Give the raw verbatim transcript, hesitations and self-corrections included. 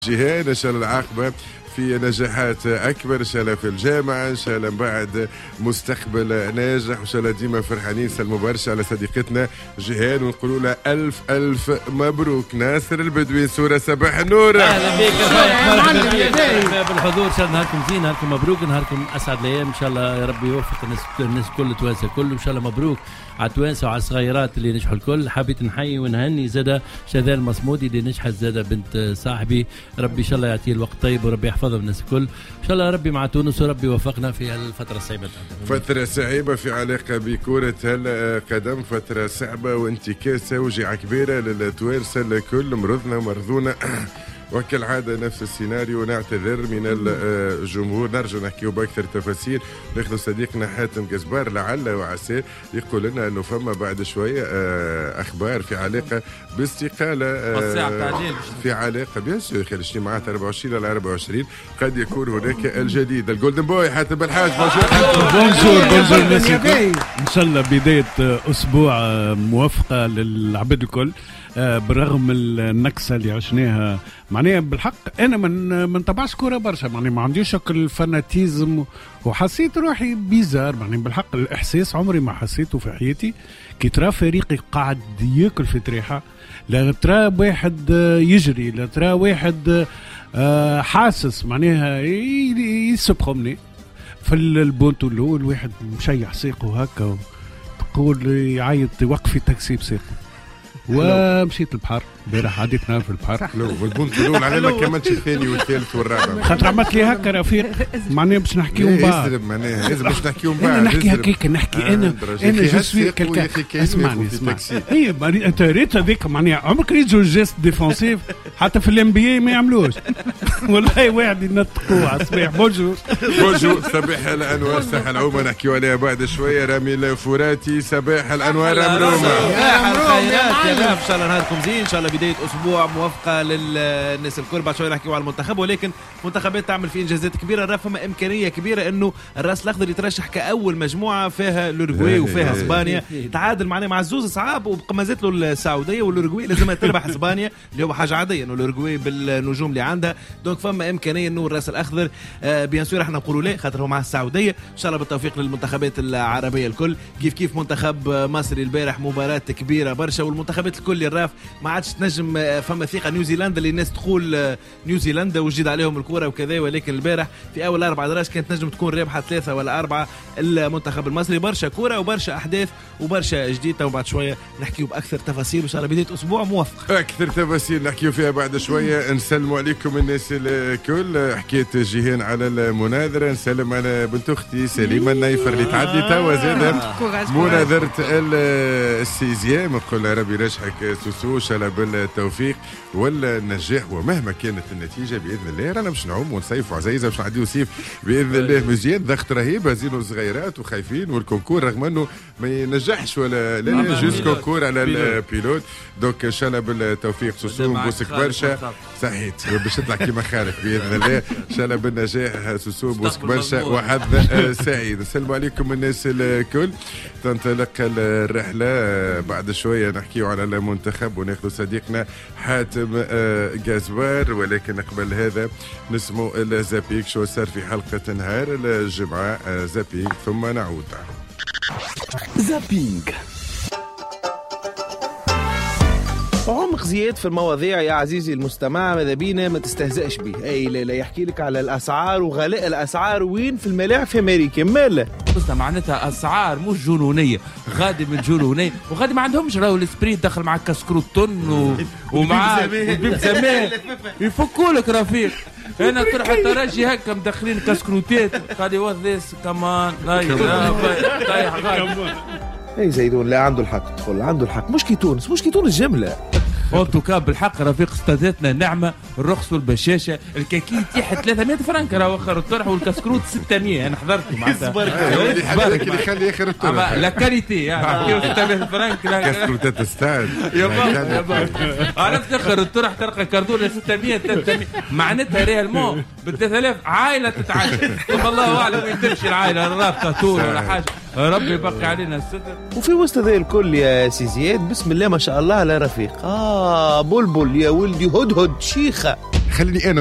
جهان ان شاء الله العاقبه في نجاحات اكبر ان شاء الله في الجامعه، ان شاء الله من بعد مستقبل ناجح، وان شاء الله ديما فرحانين. سلموا برشا على صديقتنا جهان ونقولوا لها الف الف مبروك. ناصر البدوي صوره صباح النور. اهلا بك يا بالحضور، ان شاء الله نهاركم زين، نهاركم مبروك، نهاركم اسعد الايام ان شاء الله. يا ربي يوفق الناس الناس كل توانسه كل ان شاء الله. مبروك على التوانسه وعلى الصغيرات اللي نجحوا الكل. حبيت نحيي ونهني زاده شذال المصمودي اللي نجحت زاده بنت صاحبي، ربي ان شاء الله يعطيه الوقت طيب وربي يحفظها الناس الكل ان شاء الله. ربي مع تونس وربي وفقنا في الفتره الصعيبه. فتره صعيبه في علاقه بكره القدم، فتره صعبه وانتكاسه وجعه كبيره للتوانسه الكل، مرضنا ومرضونا وكالعادة نفس السيناريو. نعتذر من الجمهور، نرجع نحكيو بأكثر تفاصيل. ناخذ صديقنا حاتم جزبار لعل وعسى يقول لنا أنه فما بعد شوية أخبار في علاقة باستقالة، في علاقة بيان سور خلال الاجتماعات أربعة وعشرين على أربعة وعشرين قد يكون هناك الجديد. الجولدن بوي حاتم بالحاج، بونجور بونجور بونجور إن شاء الله بداية أسبوع موفقة للعباد الكل. بالرغم النكسة اللي عشناها معناها بالحق أنا من من تبعش كورة برشا، معناها ما عنديش الفاناتيزم وحسيت روحي بيزار، معناها بالحق الإحساس عمري ما حسيته في حياتي كي ترى فريقي قاعد ياكل في تريحة، لا ترى واحد يجري، لا ترى واحد حاسس معناها يسبقني في البونتو الأول، واحد مشيح ساقه هكا تقول يعيط يوقف في تاكسي بساقه. ومشيت البحر امبارح، عديتنا في البحر. لو والبونت الاول على ما كملتش الثاني والثالث والرابع، خاطر عملت لي هكا رفيق معناها باش نحكيو من بعد. يزرب معناها لازم باش نحكيو من بعد. نحكي هكاك نحكي آه انا انا جو سوي كلكا. اسمعني اسمعني هي انت ريت هذيك معناها عمرك ريت جو جيست ديفونسيف حتى في الانبياء ما يعملوش. والله واحد ينطقوا على الصباح. بونجور بونجور صباح الانوار، صح العومه نحكيو عليها بعد شويه. رامي الفراتي صباح الانوار امرومه. صباح الخيرات يا شباب، ان شاء الله نهاركم زين، ان شاء الله بدايه اسبوع موفقه للناس الكل. بعد شويه نحكيو على المنتخب، ولكن منتخبات تعمل فيه انجازات كبيره. راه فما امكانيه كبيره انه الراس الاخضر يترشح كاول مجموعه فيها الاورجواي وفيها اسبانيا، تعادل معناه مع الزوز صعاب، وبقى مازالت له السعوديه والاورجواي لازم تربح اسبانيا اللي هو حاجه عاديه انه الاورجواي بالنجوم اللي عندها. دونك فما امكانيه انه الراس الاخضر آه بيان سور احنا نقولوا لا خاطر هو مع السعوديه. ان شاء الله بالتوفيق للمنتخبات العربيه الكل. كيف كيف منتخب مصري البارح مباراه كبيره برشا، والمنتخبات الكل الراف ما عادش تنجم. فما ثقه نيوزيلندا اللي الناس تقول نيوزيلندا وجد عليهم الكره وكذا، ولكن البارح في اول اربع دراج كانت نجم تكون رابحه ثلاثه ولا اربعه المنتخب المصري. برشا كره وبرشا احداث وبرشا جديده، وبعد شويه نحكيو باكثر تفاصيل. ان شاء الله بدايه اسبوع موفق. اكثر تفاصيل نحكيو فيها بعد شويه. نسلموا عليكم الناس الكل. حكيت جيهان على المناظره، نسلم على بنت اختي سليمه النايفر اللي تعدي توا زاد مناظره السيزيام. نقول لها ربي يرجحك سوسو ان شاء الله بالتوفيق والنجاح، ومهما كانت النتيجه باذن الله رانا باش نعوم ونصيفوا عزيزه باش نعديو صيف باذن الله مزيان. ضغط رهيب، هزينوا صغيرات وخايفين، والكونكور رغم انه ما ينجحش ولا لا لا جوست كونكور على البيلوت. دونك ان شاء الله بالتوفيق سوسو، نبوسك برشا. صحيت باش تطلع كيما خالك باذن الله ان شاء الله بالنجاح سوسو، نبوسك برشا وحظ سعيد. نسلموا عليكم الناس الكل. تنطلق الرحله بعد شويه نحكيو على المنتخب وناخذ صديقنا حاتم جزبار، ولكن قبل هذا نسمو الزابيك شو صار في حلقة نهار الجمعة. زابيك ثم نعود. زابينج عمق زياد في المواضيع يا عزيزي المستمع، ماذا بينا ما تستهزئش به. اي لا لا يحكي لك على الاسعار وغلاء الاسعار وين في الملاعب في امريكا. ماله بس معناتها اسعار مش جنونيه، غادي من جنونيه، وغادي ما عندهمش راهو السبريت دخل معك كسكروت طن و... ومع البيب زمان يفكوا لك رفيق. هنا تروح الترجي هكا مدخلين كسكروتات قال وات ذيس كمان طايح غادي. اي زيدون لا عنده الحق، تقول عنده الحق. مش كي تونس، مش كي تونس جمله. اونتو كاب بالحق رفيق استاذتنا نعمه الرخص والبشاشه. الكاكي يتيح ثلاثمية فرنك راهو اخر الطرح، والكسكروت ستمية. انا حضرته معناتها اللي يخلي اخر الطرح لا كاليتي يعني ستمية فرنك كسكروتات تستاهل يا بابا. عرفت اخر الطرح تلقى كاردونه ستمية ثلاثمية معناتها ريالمون ب ثلاثة آلاف عائله تتعشى. والله اعلم وين تمشي العائله، الرابطه طول ولا حاجه. ربي يبقي علينا الستر. وفي وسط ذا الكل يا سي زياد بسم الله ما شاء الله لا رفيق. اه بلبل يا ولدي هدهد شيخه خليني انا